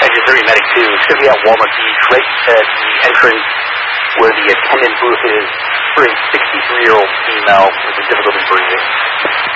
Exit 30 Medic 2. It's going to be at Walnut Beach, right at the entrance where the attendant booth is for a 63-year-old female with a difficulty breathing.